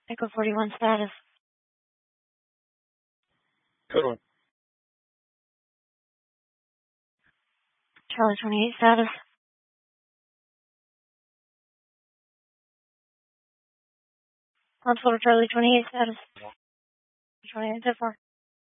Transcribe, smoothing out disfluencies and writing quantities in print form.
Echo 41 status. Code 1. Charlie 28 status. Controller Charlie 28 status. 28 so far.